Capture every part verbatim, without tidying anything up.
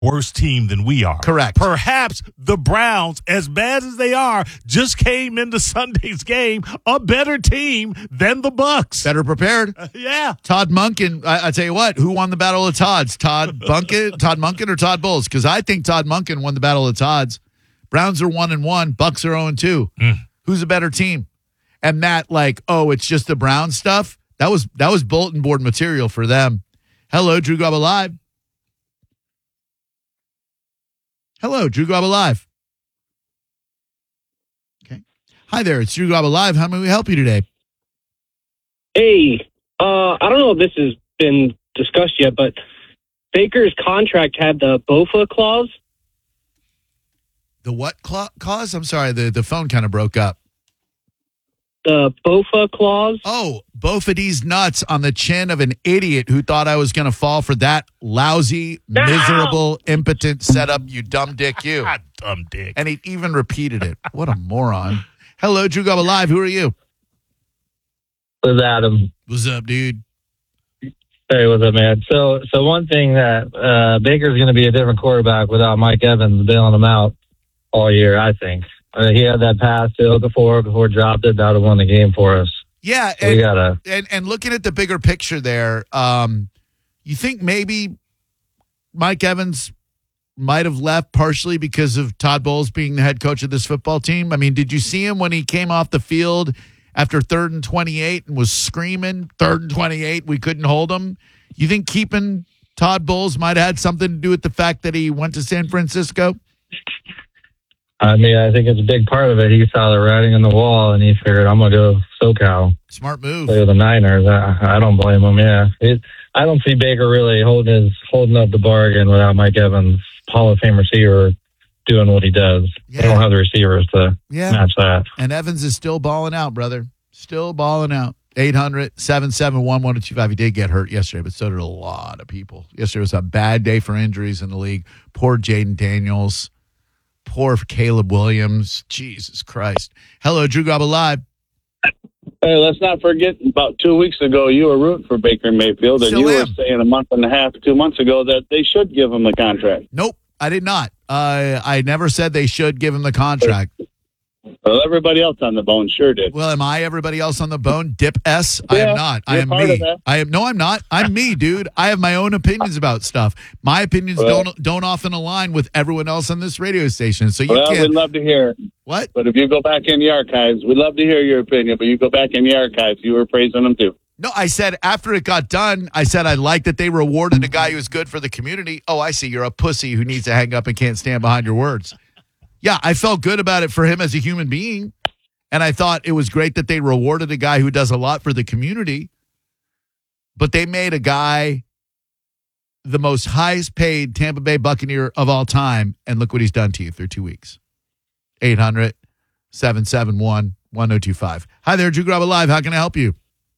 worse team than we are. Correct. Perhaps the Browns, as bad as they are, just came into Sunday's game a better team than the Bucks. Better prepared. Uh, yeah. Todd Monken, I, I tell you what, who won the Battle of Todds? Todd Bunkin, Todd Monken or Todd Bowles? Because I think Todd Monken won the Battle of Todds. Browns are one and one. Bucks are zero and two. Mm. Who's a better team? And that, like, oh, it's just the Brown stuff. That was that was bulletin board material for them. Hello, Drew Garabo Live. Hello, Drew Garabo Live. Okay. Hi there, it's Drew Garabo Live. How may we help you today? Hey, uh, I don't know if this has been discussed yet, but Baker's contract had the B O F A clause. The what cla- clause? I'm sorry, the, the phone kind of broke up. The B O F A clause. Oh, both of these nuts on the chin of an idiot who thought I was going to fall for that lousy, miserable, impotent setup, you dumb dick, you. Dumb dick. And he even repeated it. What a moron. Hello, Drew Garabo Live. Who are you? With Adam. What's up, dude? Hey, what's up, man? So, so one thing that uh, Baker's going to be a different quarterback without Mike Evans bailing him out all year, I think. Uh, he had that pass to Okafor before dropped it. That would have won the game for us. Yeah, So and, we gotta. and and looking at the bigger picture there, um, you think maybe Mike Evans might have left partially because of Todd Bowles being the head coach of this football team? I mean, did you see him when he came off the field after third and twenty-eight and was screaming, third and twenty-eight, we couldn't hold him? You think keeping Todd Bowles might have had something to do with the fact that he went to San Francisco? I mean, I think it's a big part of it. He saw the writing on the wall, and he figured, I'm going to go SoCal. Smart move. Play with the Niners. I, I don't blame him, yeah. It, I don't see Baker really holding his holding up the bargain without Mike Evans, Hall of Fame receiver, doing what he does. Yeah. They don't have the receivers to Yeah. match that. And Evans is still balling out, brother. Still balling out. eight hundred, seven seven one, one oh two five. He did get hurt yesterday, but so did a lot of people. Yesterday was a bad day for injuries in the league. Poor Jaden Daniels. Poor Caleb Williams. Jesus Christ. Hello, Drew Garabo Live. Hey, let's not forget, about two weeks ago, you were rooting for Baker Mayfield, and Still you am. were saying a month and a half, two months ago, that they should give him the contract. Nope, I did not. Uh, I never said they should give him the contract. Well, everybody else on the bone sure did. Well, am I everybody else on the bone? Dip S? I Yeah, am not. I you're am part me. of that. I am no, I'm not. I'm me, dude. I have my own opinions about stuff. My opinions Well- don't don't often align with everyone else on this radio station. So you Well, can't. we'd love to hear. What? But if you go back in the archives, we'd love to hear your opinion, but you go back in the archives, you were praising him too. No, I said after it got done, I said I like that they rewarded a guy who was good for the community. Oh, I see. You're a pussy who needs to hang up and can't stand behind your words. Yeah, I felt good about it for him as a human being. And I thought it was great that they rewarded a guy who does a lot for the community. But they made a guy the most highest paid Tampa Bay Buccaneer of all time. And look what he's done to you through two weeks. eight hundred, seven seven one, one oh two five. Hi there, Drew Garabo Live. How can I help you?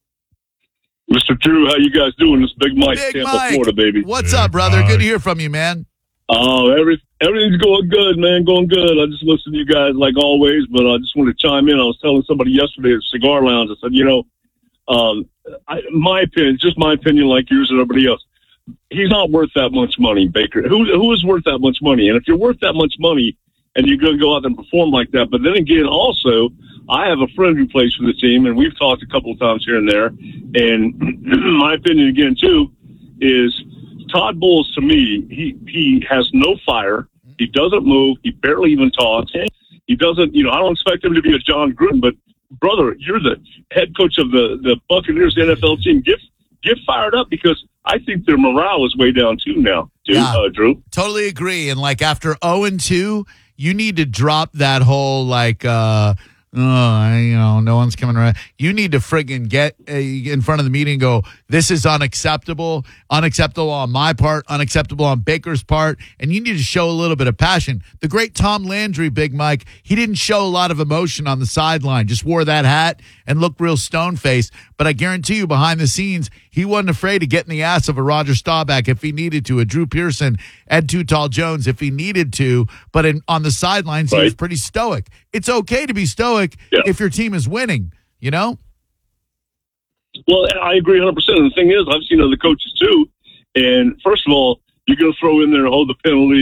Mister Drew, how you guys doing? This is Big Mike, Big Tampa, Mike. Florida, baby. What's Big up, brother? Mike. Good to hear from you, man. Oh, every, everything's going good, man. Going good. I just listen to you guys like always, but I just want to chime in. I was telling somebody yesterday at Cigar Lounge, I said, you know, um, I, my opinion, just my opinion, like yours and everybody else, he's not worth that much money, Baker. Who who is worth that much money? And if you're worth that much money and you're going to go out and perform like that, but then again, also, I have a friend who plays for the team, and we've talked a couple of times here and there. And my opinion, again, too, is Todd Bowles, to me, he, he has no fire. He doesn't move. He barely even talks. He doesn't, you know, I don't expect him to be a John Gruden, but, brother, you're the head coach of the, the Buccaneers N F L team. Get, get fired up, because I think their morale is way down, too, now, too, Yeah. uh, Drew. Totally agree. And like after oh and two, you need to drop that whole like, uh, oh, I, you know, no one's coming around. You need to friggin' get uh, in front of the meeting and go, this is unacceptable, unacceptable on my part, unacceptable on Baker's part. And you need to show a little bit of passion. The great Tom Landry, Big Mike, he didn't show a lot of emotion on the sideline, just wore that hat and looked real stone-faced. But I guarantee you behind the scenes, he wasn't afraid to get in the ass of a Roger Staubach if he needed to, a Drew Pearson, Ed Too Tall Jones if he needed to. But in, on the sidelines, he Right. was pretty stoic. It's okay to be stoic Yeah. if your team is winning, you know? Well, I agree one hundred percent. And the thing is, I've seen other coaches too. And first of all, you're going to throw in there and hold the penalty